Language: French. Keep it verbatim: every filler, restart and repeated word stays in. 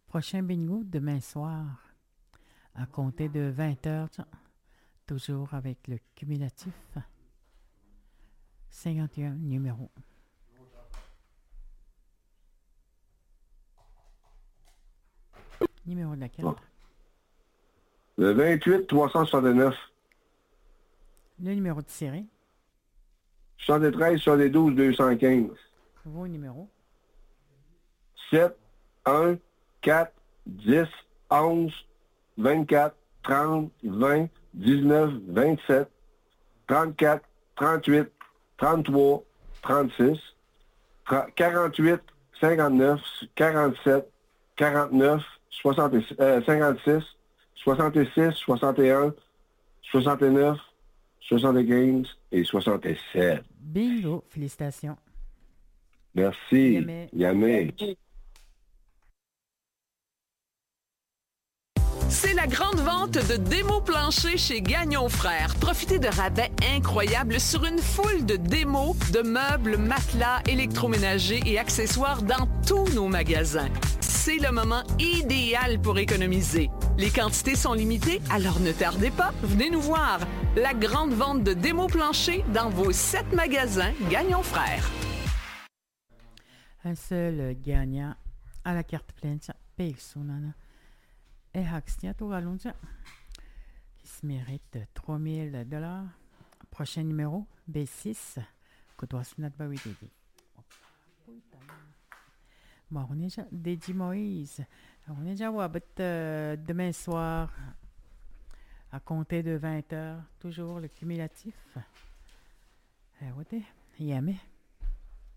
Prochain bingo demain soir, à compter de vingt heures, toujours avec le cumulatif. cinquante et un numéros. Numéro de la carte. Bon. Le vingt-huit trois cent soixante-neuf. Le numéro de série. soixante-treize soixante-douze deux cent quinze. Vos numéros. sept, un, quatre, dix, onze, vingt-quatre, trente, vingt, dix-neuf, vingt-sept, trente-quatre, trente-huit, trente-trois, trente-six, quarante-huit, cinquante-neuf, quarante-sept, quarante-neuf, soixante, euh, cinquante-six, soixante-six, soixante et un, soixante-neuf, soixante-quinze et soixante-sept. Bingo, félicitations. Merci. Yamé. Yamé. C'est la grande vente de démos planchers chez Gagnon Frères. Profitez de rabais incroyables sur une foule de démos, de meubles, matelas, électroménagers et accessoires dans tous nos magasins. C'est le moment idéal pour économiser. Les quantités sont limitées, alors ne tardez pas, venez nous voir. La grande vente de démos planchers dans vos sept magasins Gagnon Frères. Un seul gagnant à la carte pleine, personne. Et Haxtia Togalunja, qui se mérite trois mille dollars. Prochain numéro, B six, Kotoasinat Bawidedi. Bon, on est déjà, Dédi Moïse, on est déjà à euh, demain soir, à compter de vingt heures, toujours le cumulatif. Eh, ouais, Yamé.